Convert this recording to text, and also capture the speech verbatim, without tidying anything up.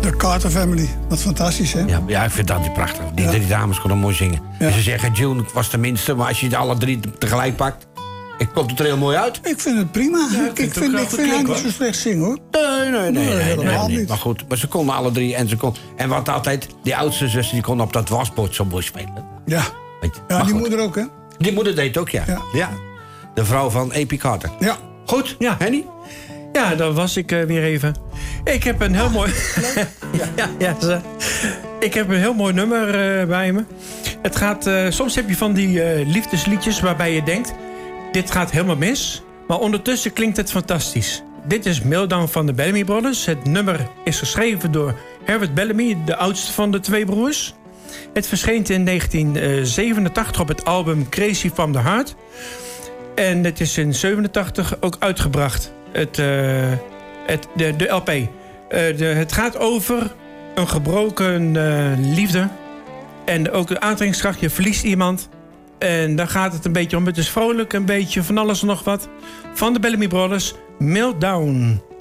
De Carter Family. Wat fantastisch, hè? Ja, ja, ik vind dat niet prachtig. Die Ja. drie dames konden mooi zingen. Ja. En ze zeggen, June was de minste, maar als je alle drie tegelijk pakt, ik komt het er heel mooi uit. Ik vind het prima. Ja, ik ik, vind ik het ook vind, wel ik goed vind haar klinken, niet zo slecht zingen, hoor. Nee, nee, nee, Nee, nee, nee, helemaal nee, niet. Maar goed, maar ze konden alle drie en ze kon. En wat altijd, die oudste zus die kon op dat wasbord zo mooi spelen. Ja. Weet je. Ja, Maar die goed. moeder ook, hè? Die moeder deed ook, ja. Ja. ja. De vrouw van Epi Carter. Ja. Goed, Ja. Henny? Ja, daar was ik uh, weer even. Ik heb een heel mooi... ja, ja, ze- ik heb een heel mooi nummer uh, bij me. Het gaat... Uh, soms heb je van die uh, liefdesliedjes waarbij je denkt... dit gaat helemaal mis. Maar ondertussen klinkt het fantastisch. Dit is Meltdown van de Bellamy Brothers. Het nummer is geschreven door Herbert Bellamy, de oudste van de twee broers. Het verscheen in negentien zevenentachtig op het album Crazy from the Heart. En het is in zevenentachtig ook uitgebracht. Het, uh, het, de, de L P. Uh, de, het gaat over een gebroken uh, liefde. En ook de aantrekkingskracht. Je verliest iemand. En daar gaat het een beetje om. Het is vrolijk, een beetje van alles en nog wat. Van de Bellamy Brothers, Meltdown.